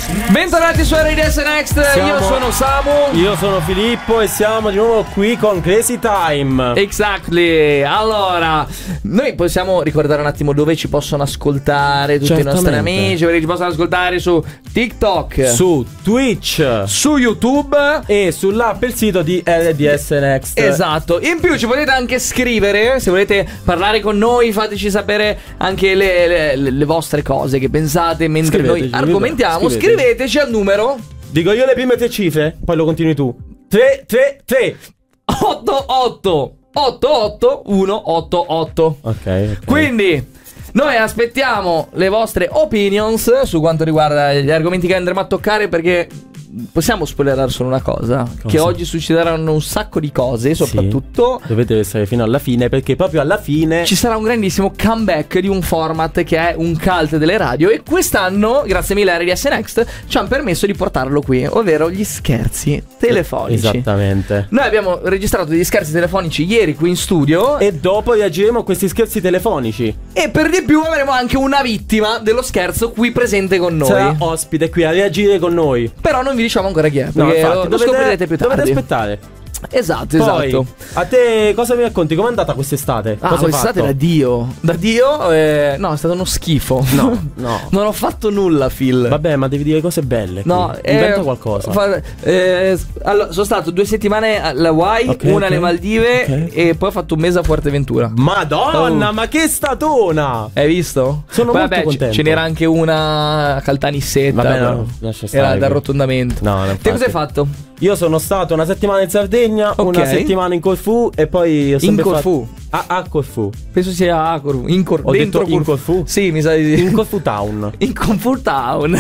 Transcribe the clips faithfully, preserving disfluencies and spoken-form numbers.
Bentornati su R D S Next. Siamo... Io sono Samu. Io sono Filippo e siamo di nuovo qui con Crazy Time. Exactly. Allora, noi possiamo ricordare un attimo dove ci possono ascoltare tutti Certamente. i nostri amici, perché ci possono ascoltare su TikTok, su Twitch, su YouTube e sull'app e il sito di R D S Next. Esatto. In più ci potete anche scrivere, se volete parlare con noi, fateci sapere anche le, le, le vostre cose che pensate mentre Scriveteci, noi argomentiamo. scrivete. Scriveteci al numero. Dico io le prime tre cifre, poi lo continui tu. tre tre tre otto otto otto otto uno otto otto. Ok, ok. Quindi noi aspettiamo le vostre opinions su quanto riguarda gli argomenti che andremo a toccare, perché possiamo spoilerare solo una cosa, cosa? Che oggi succederanno un sacco di cose, soprattutto sì, dovete restare fino alla fine, perché proprio alla fine ci sarà un grandissimo comeback di un format che è un cult delle radio, e quest'anno, grazie mille a R D S Next, ci hanno permesso di portarlo qui, ovvero gli scherzi telefonici. Esattamente. Noi abbiamo registrato degli scherzi telefonici ieri qui in studio, e dopo reagiremo a questi scherzi telefonici, e per di più avremo anche una vittima dello scherzo qui presente con noi. sarà ospite qui a reagire con noi. Però non vi diciamo ancora chi è, No, perché infatti, lo, lo dovete, scoprirete più tardi. dovete aspettare. Esatto, Poi, esatto. a te cosa mi racconti? Com'è andata quest'estate? Ah, cosa hai quest'estate fatto? da Dio. Da Dio, eh, no, è stato uno schifo. No, no. Non ho fatto nulla, Phil. Vabbè, ma devi dire cose belle. No, qui. Inventa eh, qualcosa. fa- eh, allora, sono stato due settimane alla Hawaii, Ok, una ok. alle Maldive, Ok. e poi ho fatto un mese a Fuerteventura. Madonna, Oh. ma che statona! Hai visto? Sono Poi, molto vabbè, c- contento. ce n'era anche una a Caltanissetta. Vabbè, no, però lascia stare era qui. d'arrotondamento. No, no, Te infatti. cosa hai fatto? Io sono stato una settimana in Sardegna, Ok. una settimana in Corfù e poi ho In sempre Corfù? fatto... Ah, a Corfù. Penso sia a Corfù. In Cor- Ho dentro detto in Corfù? Sì, mi sa di In Corfù Town. In Comfort Town.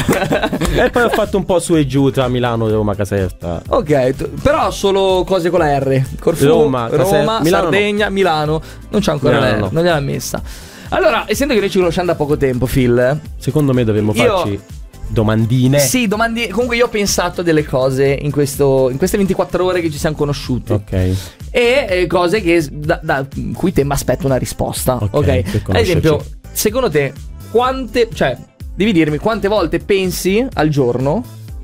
E poi ho fatto un po' su e giù tra Milano e Roma Caserta. Ok, t- però solo cose con la R. Corfù, Roma, Roma, Caserta, Milano Sardegna, Milano. Non c'è ancora Milano la R, no. non gliel'ha messa. Allora, essendo che noi ci conosciamo da poco tempo, Phil. Secondo me dovremmo Io- farci domandine. Sì, domandi. Comunque io ho pensato a delle cose in, questo, in queste ventiquattro ore che ci siamo conosciuti. Ok. E eh, cose che da, da cui te mi aspetto una risposta. Ok, Ok. per Ad conoscerci. esempio, secondo te, quante. Cioè, devi dirmi quante volte pensi al giorno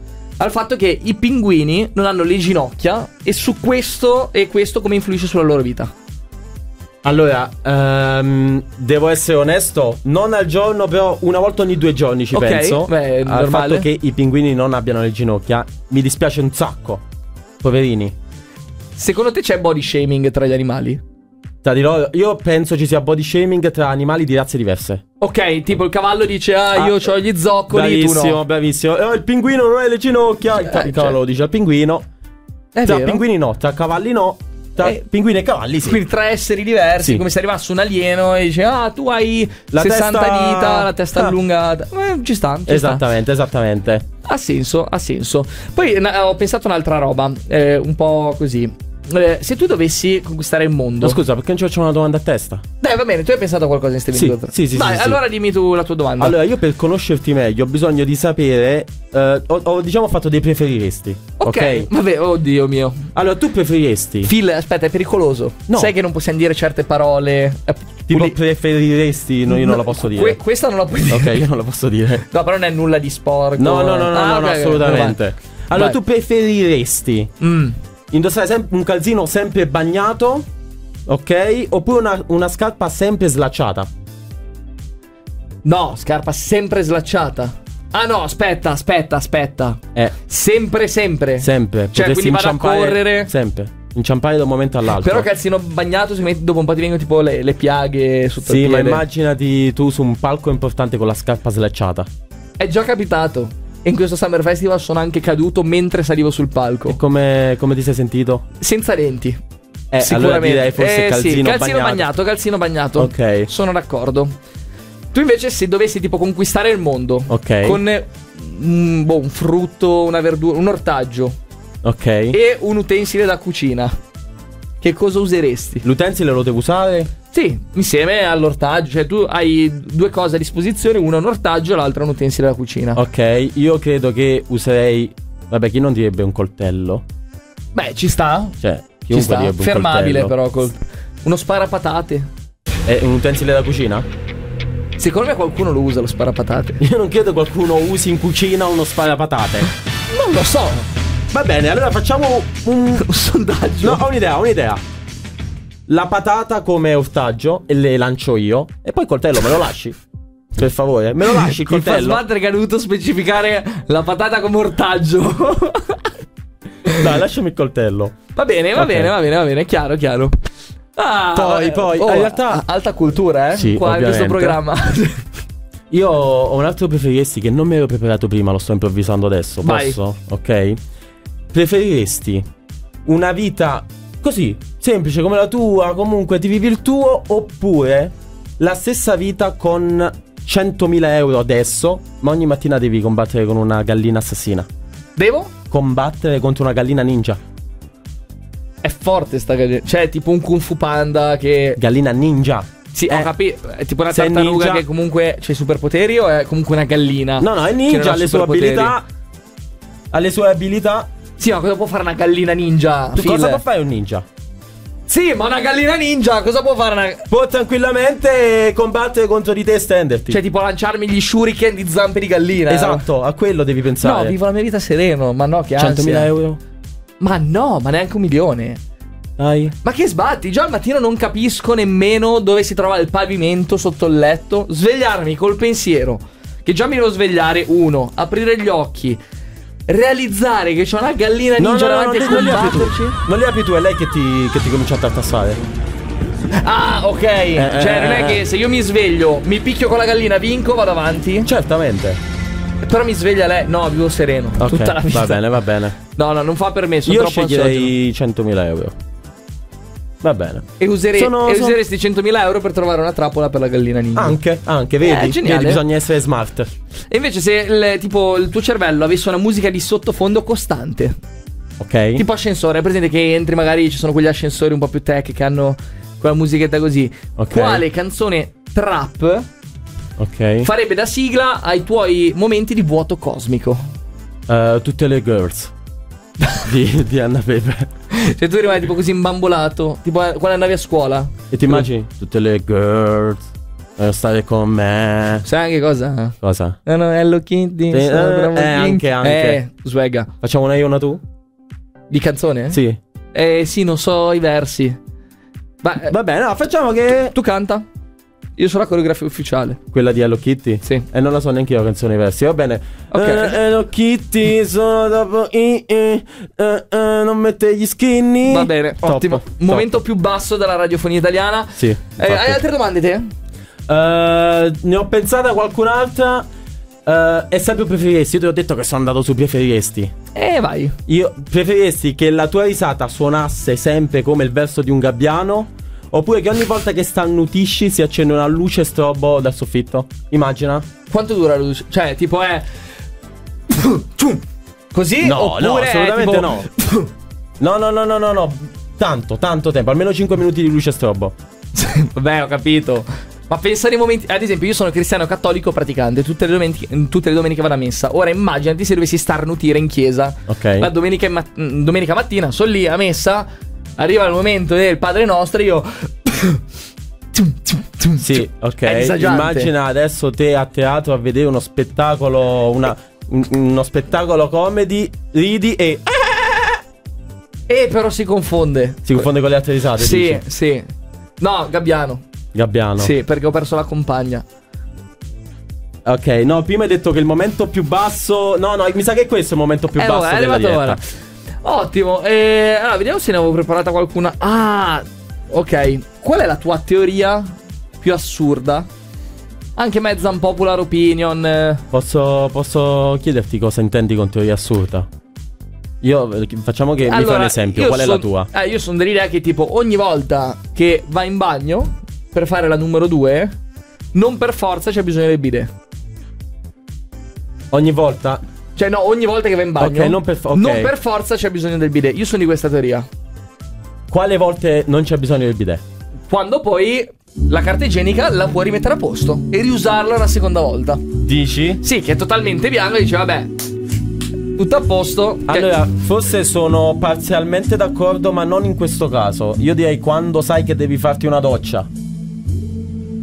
al fatto che i pinguini non hanno le ginocchia, e su questo e questo come influisce sulla loro vita. Allora, ehm, devo essere onesto, non al giorno, però una volta ogni due giorni ci Ok, penso. beh, al normale. fatto che i pinguini non abbiano le ginocchia. Mi dispiace un sacco. Poverini. Secondo te c'è body shaming tra gli animali? Tra di loro, io penso ci sia body shaming tra animali di razze diverse. Ok, tipo il cavallo dice ah, io Ah, ho gli zoccoli, tu Bravissimo, no. bravissimo. Eh, il pinguino non ha le ginocchia. Il, ca- Eh, il cavallo cioè. lo dice al pinguino. È Tra vero. pinguini no, tra cavalli no. Tra Eh, pinguini e cavalli sì. Quindi tre esseri diversi, Sì. come se arrivasse un alieno e dice ah, tu hai La sessanta testa- dita, la testa Ah. allungata. Eh, ci sta, ci sta. Esattamente, esattamente. Ha senso, ha senso. Poi na- ho pensato a un'altra roba, eh, un po' così. Eh, se tu dovessi conquistare il mondo. Ma scusa, perché non ci faccio una domanda a testa? Dai, va bene, tu hai pensato a qualcosa in ste Sì, ventiquattro? sì, sì, Dai, sì, sì. allora dimmi tu la tua domanda. Allora, io per conoscerti meglio ho bisogno di sapere. eh, ho, ho, diciamo fatto dei preferiresti. ok, Ok. vabbè, oddio mio. Allora, tu preferiresti. Phil, aspetta, è pericoloso. No. Sai che non possiamo dire certe parole. eh, Tipo puli- preferiresti. No, io non la posso dire. Que- questa non la puoi dire. Ok, io non la posso dire. No, però non è nulla di sporco. No, no, no, no, Ah, no, ok, no, ok, assolutamente. vai. Allora, Vai. tu preferiresti Mm. indossare sem- un calzino sempre bagnato, ok? Oppure una, una scarpa sempre slacciata? No, scarpa sempre slacciata. Ah no, aspetta, aspetta, aspetta. Eh, Sempre, sempre. sempre. Cioè, Potresti quindi vado a inciampare- correre. Sempre. Inciampare da un momento all'altro. Però calzino bagnato, se metti, dopo un po' ti vengono tipo le, le piaghe sotto Sì, il ma piede. immaginati tu su un palco importante con la scarpa slacciata. È già capitato. E in questo Summer Festival sono anche caduto mentre salivo sul palco. E come, come ti sei sentito? Senza denti. Eh, allora Sicuramente. direi forse eh, calzino sì, calzino bagnato. bagnato, calzino bagnato. Ok. Sono d'accordo. Tu invece se dovessi tipo conquistare il mondo, Ok. con mm, boh, un frutto, una verdura, un ortaggio Ok. e un utensile da cucina, che cosa useresti? L'utensile lo devo usare? Sì, insieme all'ortaggio. Cioè tu hai due cose a disposizione, una è un ortaggio e l'altra è un utensile da cucina. Ok, io credo che userei. Vabbè, chi non direbbe un coltello? Beh, ci sta. Cioè, Ci chiunque sta. direbbe un Fermabile coltello. però col... Uno sparapatate. È un utensile da cucina? Secondo me qualcuno lo usa lo sparapatate. Io non credo qualcuno usi in cucina uno sparapatate. Non lo so. Va bene, allora facciamo un, un sondaggio. No, ho un'idea, ho un'idea. La patata come ortaggio e le lancio io. E poi il coltello me lo lasci? Per favore, me lo lasci il coltello? Mi fa sbattere che ha dovuto specificare la patata come ortaggio. Dai, lasciami il coltello. Va bene, va okay. bene, va bene, va bene, chiaro, chiaro. Ah, poi, vabbè. poi, oh, in realtà alta cultura, eh? Sì, qua in questo ovviamente. programma. Io ho un altro preferiresti che non mi ero preparato prima, lo sto improvvisando adesso. Vai. Posso? Ok. Preferiresti una vita così, semplice come la tua, comunque ti vivi il tuo, oppure la stessa vita con centomila euro adesso, ma ogni mattina devi combattere con una gallina assassina? Devo? Combattere contro una gallina ninja. È forte sta gallina. Cioè tipo un Kung Fu Panda che... Gallina ninja. Sì, eh, ho capito. È tipo una se tartaruga ninja... che comunque c'ha i superpoteri, o è comunque una gallina? No, no, è ninja, ha le sue abilità. Ha le sue abilità. Sì, ma cosa può fare una gallina ninja? Tu cosa può fare un ninja? Sì, ma una gallina ninja cosa può fare una... Può tranquillamente combattere contro di te e stenderti. Cioè tipo lanciarmi gli shuriken di zampe di gallina. Esatto, a quello devi pensare. No, vivo la mia vita sereno. Ma no, che ansia. centomila euro? Ma no, ma neanche un milione. Dai. Ma che sbatti? Già al mattino non capisco nemmeno dove si trova il pavimento sotto il letto. Svegliarmi col pensiero che già mi devo svegliare, uno, aprire gli occhi, realizzare che c'è una gallina ninja no, no, davanti no, a non li apri combatterci. tu. Non li apri tu, è lei che ti, che ti comincia a tartassare. Ah, ok. eh, Cioè eh, non è che se io mi sveglio, mi picchio con la gallina, vinco, vado avanti. Certamente. Però mi sveglia lei. No, vivo sereno, okay, tutta la vita. Va bene, va bene. No, no, non fa per me, sono io troppo sceglierei centomila euro. Va bene. E, userei, sono, e sono... useresti centomila euro per trovare una trappola per la gallina ninja. Anche, anche, vedi, eh, geniale. vedi, bisogna essere smart. E invece se il, tipo il tuo cervello avesse una musica di sottofondo costante, ok, tipo ascensore, è presente che entri, magari ci sono quegli ascensori un po' più tech che hanno quella musichetta così, okay. Quale canzone trap ok farebbe da sigla ai tuoi momenti di vuoto cosmico? Uh, tutte le girls di, di Anna Pepe. Cioè tu rimani tipo così imbambolato, tipo quando andavi a scuola. E ti immagini? Tutte le girls vogliono stare con me. Sai anche cosa? Cosa? No, no, Hello Kitty. Sì, eh, eh, anche, anche. Eh, swagga. Facciamo una io, una tu? Di canzone? Sì. Eh sì, non so i versi. Ma, Va bene, no, facciamo che... Tu, tu canta? Io so la coreografia ufficiale. Quella di Hello Kitty? Sì. E non la so neanche io la canzone ai versi. Va bene. Ok. uh, Hello Kitty sono dopo i, i, uh, uh, non mette gli skinny. Va bene, top, ottimo top. Momento più basso della radiofonia italiana. Sì, eh, hai altre domande te? Uh, ne ho pensata qualcun'altra. uh, E sempre preferiresti? Io ti ho detto che sono andato su preferiresti. Eh vai. Io preferiresti che la tua risata suonasse sempre come il verso di un gabbiano, oppure che ogni volta che starnutisci si accende una luce strobo dal soffitto? Immagina. Quanto dura la luce? Cioè tipo è così? No, oppure no, assolutamente tipo... no. No, no, no, no, no, no. Tanto, tanto tempo. Almeno cinque minuti di luce strobo. Vabbè, ho capito. Ma pensa nei momenti... Ad esempio io sono cristiano cattolico praticante. Tutte le domeniche, tutte le domeniche vado a messa. Ora immaginati se dovessi starnutire in chiesa. Ok. La domenica, ma- domenica mattina sono lì a messa. Arriva il momento del Padre Nostro e io... Sì, ok. Immagina adesso te a teatro a vedere uno spettacolo, una, un, uno spettacolo comedy, ridi e... E però si confonde. Si confonde con le altre risate, sì, dici? sì. No, Gabbiano. Gabbiano. Sì, perché ho perso la compagna. Ok, no, prima hai detto che il momento più basso... No, no, mi sa che questo è il momento più eh, basso vabbè, è della arrivato diretta. Ora. Ottimo. eh, Allora, vediamo se ne avevo preparata qualcuna. Ah, ok. Qual è la tua teoria più assurda? Anche mezza unpopular opinion. Posso, posso chiederti cosa intendi con teoria assurda? Io, facciamo che allora, mi fai un esempio. Qual è son, la tua? Eh, io sono dell'idea che tipo ogni volta che vai in bagno per fare la numero due, non per forza c'è bisogno del bidet. Ogni volta? Cioè no, ogni volta che vai in bagno, okay, non, per, okay. non per forza c'è bisogno del bidet. Io sono di questa teoria. Quale volte non c'è bisogno del bidet? Quando poi la carta igienica la puoi rimettere a posto e riusarla una seconda volta. Dici? Sì, che è totalmente bianco e dice vabbè, tutto a posto. Allora, forse sono parzialmente d'accordo, ma non in questo caso. Io direi quando sai che devi farti una doccia.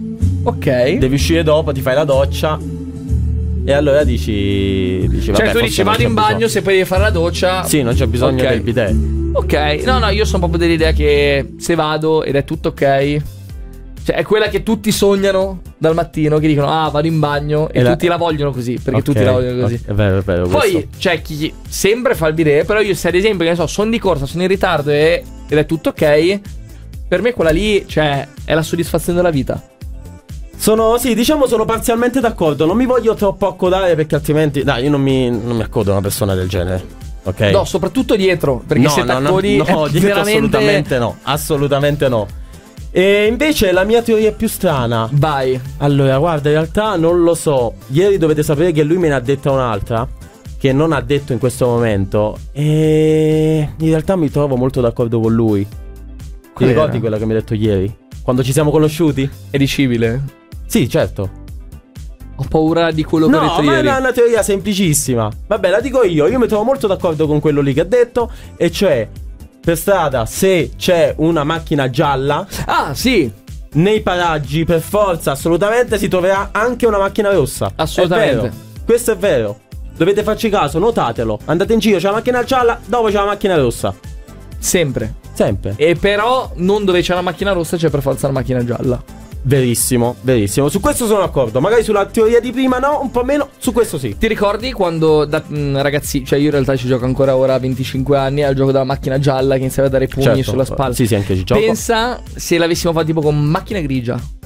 Ok. Devi uscire dopo, ti fai la doccia. E allora dici, dici Cioè vabbè, tu forse dici non vado c'è in bagno, bisogno. se poi devi fare la doccia. Sì, non c'è bisogno Ok. del bidet. Ok, no no, io sono proprio dell'idea che se vado ed è tutto ok, cioè è quella che tutti sognano dal mattino, che dicono ah vado in bagno e, E la- tutti la vogliono così, perché Ok, tutti la vogliono così. ok, È vero, è vero. Poi questo. c'è chi sempre fa il bidet, però io se ad esempio, che ne so, sono di corsa, sono in ritardo e, ed è tutto ok, per me quella lì, cioè, è la soddisfazione della vita. Sono, sì, diciamo sono parzialmente d'accordo. Non mi voglio troppo accodare perché altrimenti, dai, io non mi, non mi accodo a una persona del genere. Ok? No, soprattutto dietro, perché no, se no, no, t'accodi no, è dietro veramente... assolutamente no. Assolutamente no. E invece la mia teoria più strana. Vai. Allora, guarda, in realtà non lo so. Ieri dovete sapere che lui me ne ha detta un'altra che non ha detto in questo momento. E in realtà mi trovo molto d'accordo con lui. Ti Qual ricordi era? quella che mi ha detto ieri? Quando ci siamo conosciuti? È dicibile? Sì, certo. Ho paura di quello che ho No, detto ma ieri. è una, una teoria semplicissima. Vabbè, la dico io. Io mi trovo molto d'accordo con quello lì che ha detto. E cioè, per strada, se c'è una macchina gialla, Ah, sì, nei paraggi, per forza, assolutamente si troverà anche una macchina rossa. Assolutamente. È vero. Questo è vero. Dovete farci caso, notatelo. Andate in giro, c'è la macchina gialla, dopo c'è la macchina rossa. sempre. Sempre. E però non dove c'è la macchina rossa c'è per forza la macchina gialla. Verissimo, verissimo. Su questo sono d'accordo. Magari sulla teoria di prima no, un po' meno. Su questo sì. Ti ricordi quando da mh, ragazzi, cioè io in realtà ci gioco ancora ora a venticinque anni al gioco della macchina gialla che iniziava a dare pugni Certo. sulla spalla. Sì, sì, anche ci gioco. Pensa se l'avessimo fatto tipo con macchina grigia.